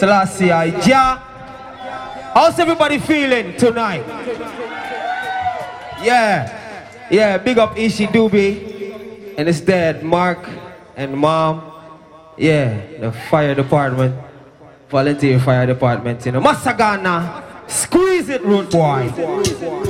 Selassie Jah. How's everybody feeling tonight? Yeah, big up Ishi Doobie and his dad, Mark, and mom. Yeah, the fire department, volunteer fire department, you know. Masagana, squeeze it, root boy.